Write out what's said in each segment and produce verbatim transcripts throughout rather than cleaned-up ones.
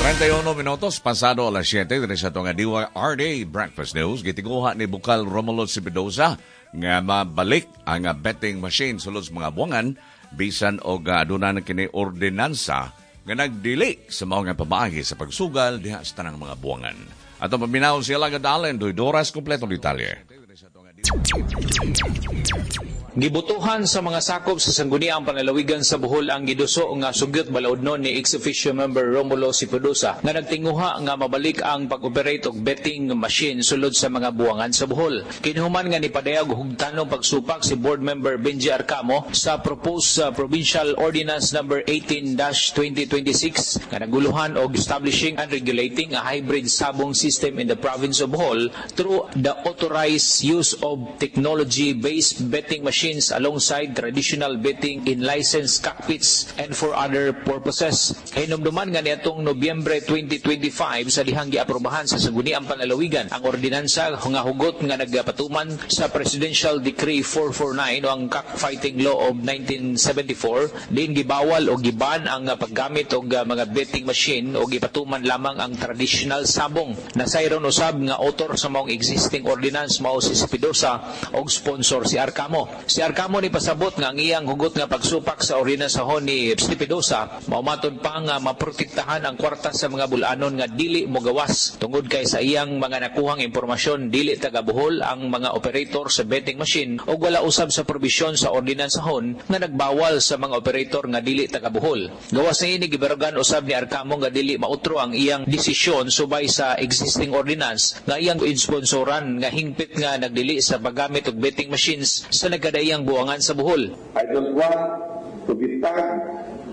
treinta y uno minutos pasado alas siyete din sa itong D Y R D Breakfast News. Gitiguha ni Bukal Romulo Sipidosa nga mabalik ang betting machine sulod sa mga buwangan bisan o aduna na kini ordinansa nga nagdili sa mga pamaagi sa pagsugal diha sa tanang mga buwangan. At ang paminaw siya lang adalen doy Doras kompleto detalye. Gibutuhan sa mga sakop sa sangguniang panlalawigan sa Bohol ang giduso nga sugyot balaudnon ni ex-officio member Romulo Sipidosa nga nagtinguha nga mabalik ang pag-operate og betting machine sulod sa mga buwangan sa Bohol. Kinuhuman nga ni padayag hugtanong pagsupak si board member Benji Arcamo sa proposed uh, provincial ordinance number eighteen dash twenty twenty-six nga naguluhan og establishing and regulating a hybrid sabong system in the province of Bohol through the authorized use of technology-based betting machine alongside traditional betting in licensed cockpits and for other purposes. Hinumduman nga niadtong Nobyembre twenty twenty-five sa dihang giaprobahan sa sangguniang panlalawigan ang ordinansa nga hugot nga nagpatuman sa Presidential Decree four forty-nine o ang cockfighting law of nineteen seventy-four. Din gibawal o giban ang paggamit og mga betting machine o gipatuman lamang ang traditional sabong. Nasayron usab nga author sa maong existing ordinance mao si Sipidosa og sponsor si Arcamo. Si Arcamo ni pasabot nga ang iyang hugot nga pagsupak sa ordinansahon ni Sipidosa maumatod pa nga maprotektahan ang kwarta sa mga bulanon nga dili mogawas tungod kay sa iyang mga nakuhang impormasyon dili taga Bohol ang mga operator sa betting machine o wala usab sa probisyon sa ordinansahon nga nagbawal sa mga operator nga dili taga Bohol. Gawas na ini gibarugan usab ni Arcamo nga dili mautro ang iyang desisyon subay sa existing ordinance nga iyang insponsoran nga hingpit nga nagdili sa paggamit og betting machines sa nagkadayang buwangan sa Bohol. I don't want to be tagged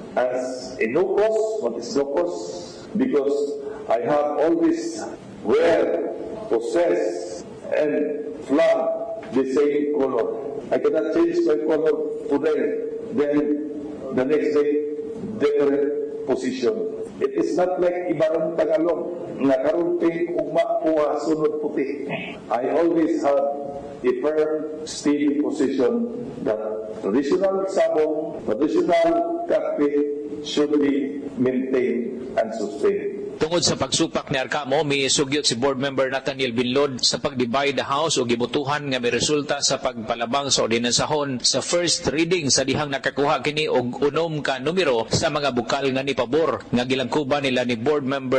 as a no-cause. What is no-cause? Because I have always wear, possess, and flood the same color. I cannot change my color today, then the next day, different position. It is not like Ibarong Tagalog na karon pink ugma puwa sunod puti. I always have a firm, steady position that traditional sabong, traditional cockpit should be maintained and sustained. Tungod sa pagsupak ni Arcamo, may sugyot si board member Nathaniel Binlod sa pag-divide the house o gibutuhan nga may resulta sa pagpalabang sa ordinansahon sa first reading sa dihang nakakuha kini og unom ka numero sa mga bukal nga ni pabor nga gilangkuban nila ni board member